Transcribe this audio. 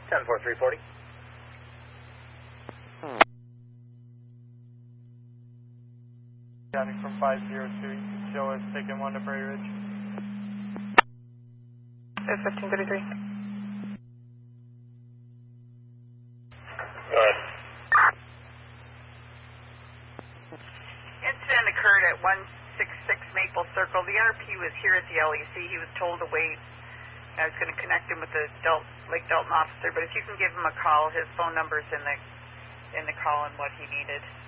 10-4, 340. Traffic from 502, show us taking 1 to Prairie Ridge. 1533. Go ahead. Incident occurred at 166 Maple Circle. The NRP was here at the LEC. He was told to wait. I was going to connect him with the Lake Delton officer, but if you can give him a call, his phone number's in the call and what he needed.